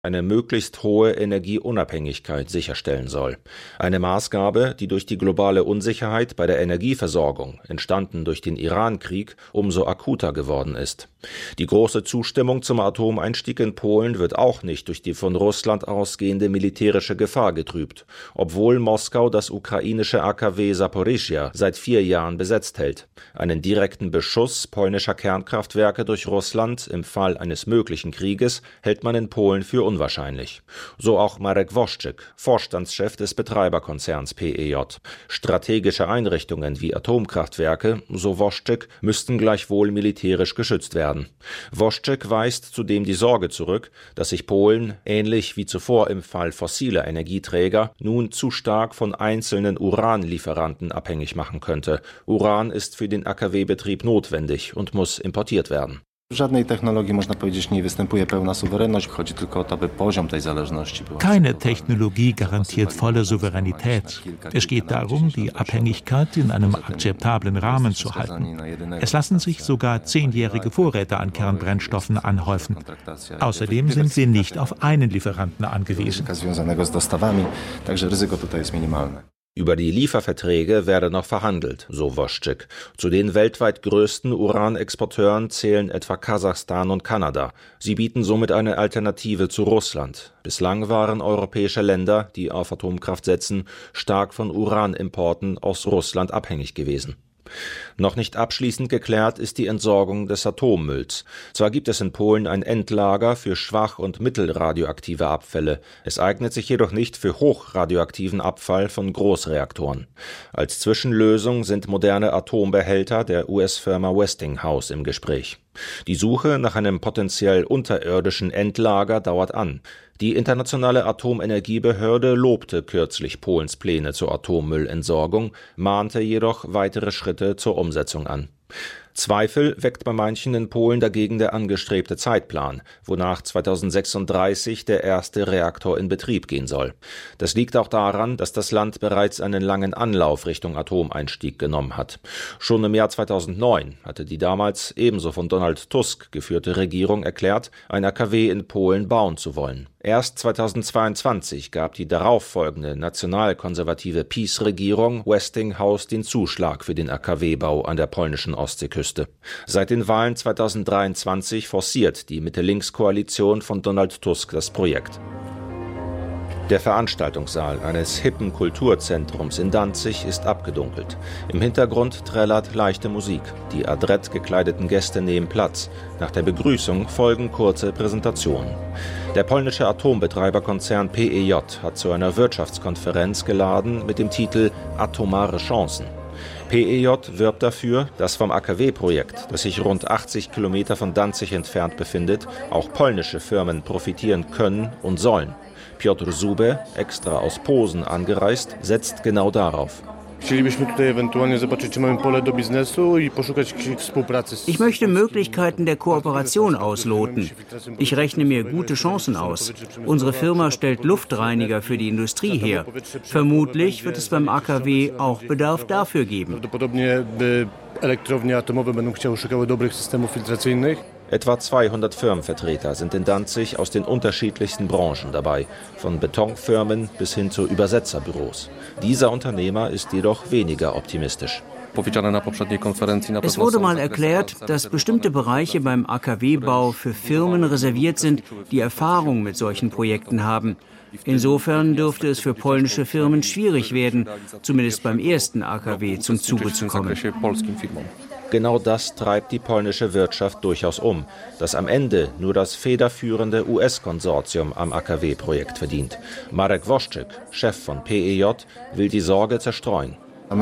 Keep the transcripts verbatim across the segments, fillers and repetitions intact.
eine möglichst hohe Energieunabhängigkeit sicherstellen soll. Eine Maßgabe, die durch die globale Unsicherheit bei der Energieversorgung, entstanden durch den Iran-Krieg, umso akuter geworden ist. Die große Zustimmung zum Atomeinstieg in Polen wird auch nicht durch die von Russland ausgehende militärische Gefahr getrübt, obwohl Moskau das ukrainische A K W Saporischschja seit vier Jahren besetzt hält. Einen direkten Beschuss polnischer Kernkraftwerke durch Russland im Fall eines möglichen Krieges hält man in Polen für unwahrscheinlich. So auch Marek Woszczyk, Vorstandschef des Betreiberkonzerns P E J. Strategische Einrichtungen wie Atomkraftwerke, so Woszczyk, müssten gleichwohl militärisch geschützt werden. Woszczyk weist zudem die Sorge zurück, dass sich Polen, ähnlich wie zuvor im Fall fossiler Energieträger, nun zu stark von einzelnen Uranlieferanten abhängig machen könnte. Uran ist für den A K W-Betrieb notwendig und muss importiert werden. Keine Technologie garantiert volle Souveränität. Es geht darum, die Abhängigkeit in einem akzeptablen Rahmen zu halten. Es lassen sich sogar zehnjährige Vorräte an Kernbrennstoffen anhäufen. Außerdem sind wir nicht auf einen Lieferanten angewiesen. Über die Lieferverträge werde noch verhandelt, so Woszczyk. Zu den weltweit größten Uranexporteuren zählen etwa Kasachstan und Kanada. Sie bieten somit eine Alternative zu Russland. Bislang waren europäische Länder, die auf Atomkraft setzen, stark von Uranimporten aus Russland abhängig gewesen. Noch nicht abschließend geklärt ist die Entsorgung des Atommülls. Zwar gibt es in Polen ein Endlager für schwach- und mittelradioaktive Abfälle, es eignet sich jedoch nicht für hochradioaktiven Abfall von Großreaktoren. Als Zwischenlösung sind moderne Atombehälter der U S-Firma Westinghouse im Gespräch. Die Suche nach einem potenziell unterirdischen Endlager dauert an. Die Internationale Atomenergiebehörde lobte kürzlich Polens Pläne zur Atommüllentsorgung, mahnte jedoch weitere Schritte zur Umsetzung an. Zweifel weckt bei manchen in Polen dagegen der angestrebte Zeitplan, wonach zweitausendsechsunddreißig der erste Reaktor in Betrieb gehen soll. Das liegt auch daran, dass das Land bereits einen langen Anlauf Richtung Atomeinstieg genommen hat. Schon im Jahr zweitausendneun hatte die damals ebenso von Donald Tusk geführte Regierung erklärt, ein A K W in Polen bauen zu wollen. Erst zweitausendzweiundzwanzig gab die darauffolgende nationalkonservative PiS-Regierung Westinghouse den Zuschlag für den A K W-Bau an der polnischen Ostseeküste. Seit den Wahlen zweitausenddreiundzwanzig forciert die Mitte-Links-Koalition von Donald Tusk das Projekt. Der Veranstaltungssaal eines hippen Kulturzentrums in Danzig ist abgedunkelt. Im Hintergrund trällert leichte Musik. Die adrett gekleideten Gäste nehmen Platz. Nach der Begrüßung folgen kurze Präsentationen. Der polnische Atombetreiberkonzern P E J hat zu einer Wirtschaftskonferenz geladen mit dem Titel Atomare Chancen. P E J wirbt dafür, dass vom A K W-Projekt, das sich rund achtzig Kilometer von Danzig entfernt befindet, auch polnische Firmen profitieren können und sollen. Piotr Zube, extra aus Posen angereist, setzt genau darauf. Ich möchte Möglichkeiten der Kooperation ausloten. Ich rechne mir gute Chancen aus. Unsere Firma stellt Luftreiniger für die Industrie her. Vermutlich wird es beim A K W auch Bedarf dafür geben. Etwa zweihundert Firmenvertreter sind in Danzig aus den unterschiedlichsten Branchen dabei, von Betonfirmen bis hin zu Übersetzerbüros. Dieser Unternehmer ist jedoch weniger optimistisch. Es wurde mal erklärt, dass bestimmte Bereiche beim A K W-Bau für Firmen reserviert sind, die Erfahrung mit solchen Projekten haben. Insofern dürfte es für polnische Firmen schwierig werden, zumindest beim ersten A K W zum Zuge zu kommen. Genau das treibt die polnische Wirtschaft durchaus um, dass am Ende nur das federführende U S-Konsortium am A K W-Projekt verdient. Marek Woszczyk, Chef von P E J, will die Sorge zerstreuen.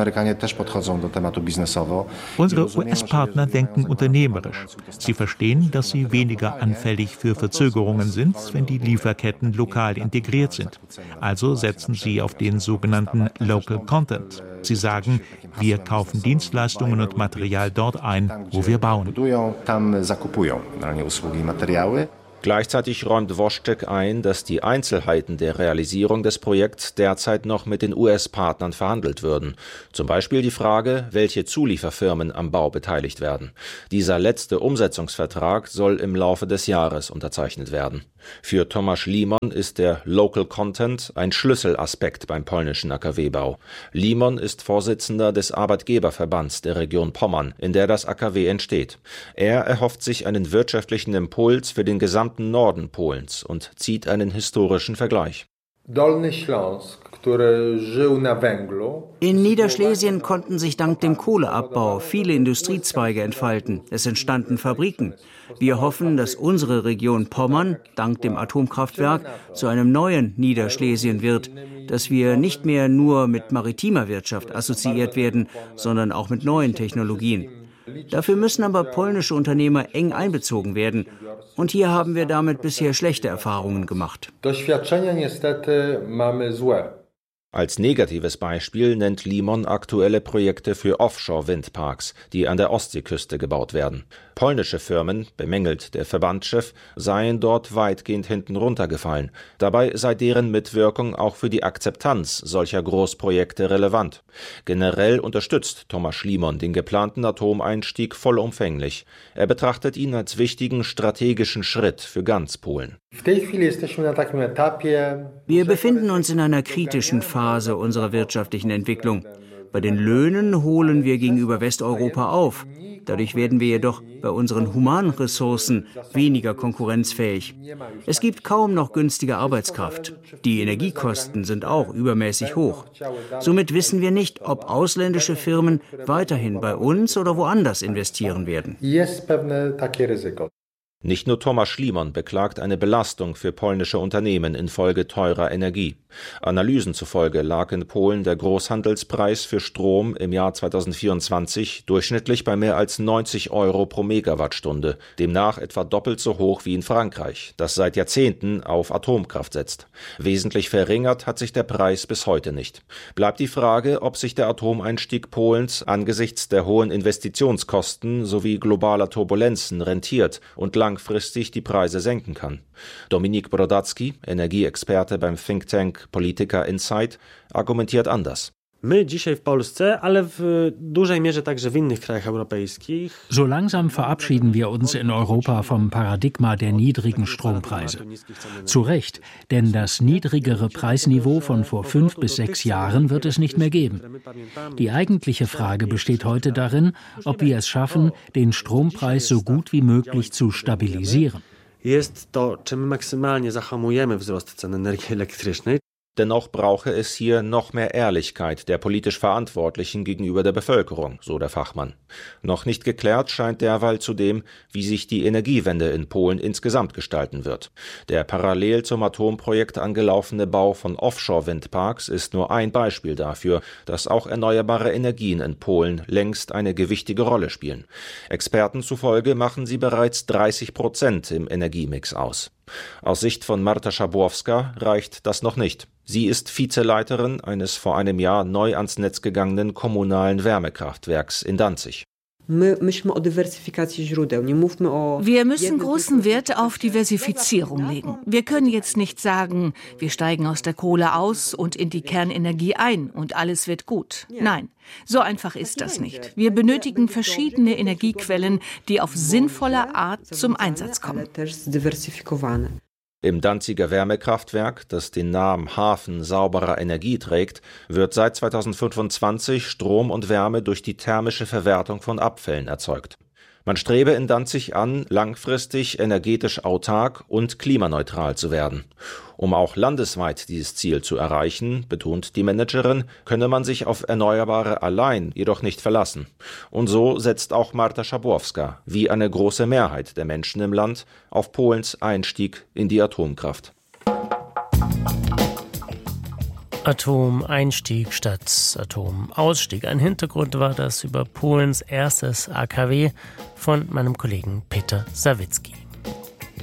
Unsere U S-Partner denken unternehmerisch. Sie verstehen, dass sie weniger anfällig für Verzögerungen sind, wenn die Lieferketten lokal integriert sind. Also setzen sie auf den sogenannten Local Content. Sie sagen, wir kaufen Dienstleistungen und Material dort ein, wo wir bauen. Gleichzeitig räumt Woschczyk ein, dass die Einzelheiten der Realisierung des Projekts derzeit noch mit den U S-Partnern verhandelt würden. Zum Beispiel die Frage, welche Zulieferfirmen am Bau beteiligt werden. Dieser letzte Umsetzungsvertrag soll im Laufe des Jahres unterzeichnet werden. Für Tomasz Limon ist der Local Content ein Schlüsselaspekt beim polnischen A K W-Bau. Limon ist Vorsitzender des Arbeitgeberverbands der Region Pommern, in der das A K W entsteht. Er erhofft sich einen wirtschaftlichen Impuls für den gesamten Norden Polens und zieht einen historischen Vergleich. In Niederschlesien konnten sich dank dem Kohleabbau viele Industriezweige entfalten. Es entstanden Fabriken. Wir hoffen, dass unsere Region Pommern dank dem Atomkraftwerk zu einem neuen Niederschlesien wird, dass wir nicht mehr nur mit maritimer Wirtschaft assoziiert werden, sondern auch mit neuen Technologien. Dafür müssen aber polnische Unternehmer eng einbezogen werden. Und hier haben wir damit bisher schlechte Erfahrungen gemacht. Als negatives Beispiel nennt Limon aktuelle Projekte für Offshore-Windparks, die an der Ostseeküste gebaut werden. Polnische Firmen, bemängelt der Verbandschef, seien dort weitgehend hinten runtergefallen. Dabei sei deren Mitwirkung auch für die Akzeptanz solcher Großprojekte relevant. Generell unterstützt Tomasz Limon den geplanten Atomeinstieg vollumfänglich. Er betrachtet ihn als wichtigen strategischen Schritt für ganz Polen. Wir befinden uns in einer kritischen Phase unserer wirtschaftlichen Entwicklung. Bei den Löhnen holen wir gegenüber Westeuropa auf. Dadurch werden wir jedoch bei unseren humanen Ressourcen weniger konkurrenzfähig. Es gibt kaum noch günstige Arbeitskraft. Die Energiekosten sind auch übermäßig hoch. Somit wissen wir nicht, ob ausländische Firmen weiterhin bei uns oder woanders investieren werden. Nicht nur Tomasz Limon beklagt eine Belastung für polnische Unternehmen infolge teurer Energie. Analysen zufolge lag in Polen der Großhandelspreis für Strom im Jahr zweitausendvierundzwanzig durchschnittlich bei mehr als neunzig Euro pro Megawattstunde, demnach etwa doppelt so hoch wie in Frankreich, das seit Jahrzehnten auf Atomkraft setzt. Wesentlich verringert hat sich der Preis bis heute nicht. Bleibt die Frage, ob sich der Atomeinstieg Polens angesichts der hohen Investitionskosten sowie globaler Turbulenzen rentiert und langfristig die Preise senken kann. Dominik Brodacki, Energieexperte beim Think Tank Politica Insight, argumentiert anders. My dzisiaj w Polsce, ale w dużej mierze także w innych krajach europejskich. So langsam verabschieden wir uns in Europa vom Paradigma der niedrigen Strompreise. Zu Recht, denn das niedrigere Preisniveau von vor fünf bis sechs Jahren wird es nicht mehr geben. Die eigentliche Frage besteht heute darin, ob wir es schaffen, den Strompreis so gut wie möglich zu stabilisieren. Jest to, czy my maksymalnie zahamujemy wzrost cen energii elektrycznej. Dennoch brauche es hier noch mehr Ehrlichkeit der politisch Verantwortlichen gegenüber der Bevölkerung, so der Fachmann. Noch nicht geklärt scheint derweil zudem, wie sich die Energiewende in Polen insgesamt gestalten wird. Der parallel zum Atomprojekt angelaufene Bau von Offshore-Windparks ist nur ein Beispiel dafür, dass auch erneuerbare Energien in Polen längst eine gewichtige Rolle spielen. Experten zufolge machen sie bereits dreißig Prozent im Energiemix aus. Aus Sicht von Marta Szabłowska reicht das noch nicht. Sie ist Vizeleiterin eines vor einem Jahr neu ans Netz gegangenen kommunalen Wärmekraftwerks in Danzig. Wir müssen großen Wert auf Diversifizierung legen. Wir können jetzt nicht sagen, wir steigen aus der Kohle aus und in die Kernenergie ein und alles wird gut. Nein, so einfach ist das nicht. Wir benötigen verschiedene Energiequellen, die auf sinnvolle Art zum Einsatz kommen. Im Danziger Wärmekraftwerk, das den Namen Hafen sauberer Energie trägt, wird seit zweitausendfünfundzwanzig Strom und Wärme durch die thermische Verwertung von Abfällen erzeugt. Man strebe in Danzig an, langfristig energetisch autark und klimaneutral zu werden. Um auch landesweit dieses Ziel zu erreichen, betont die Managerin, könne man sich auf Erneuerbare allein jedoch nicht verlassen. Und so setzt auch Marta Szabłowska, wie eine große Mehrheit der Menschen im Land, auf Polens Einstieg in die Atomkraft. Atomeinstieg statt Atomausstieg. Ein Hintergrund war das über Polens erstes A K W von meinem Kollegen Peter Sawicki.